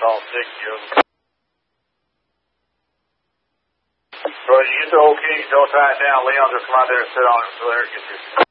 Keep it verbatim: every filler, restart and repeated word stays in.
call six, Joe. So you get the okay, don't tie it down. Leon, just come out there and sit on it until Eric gets here.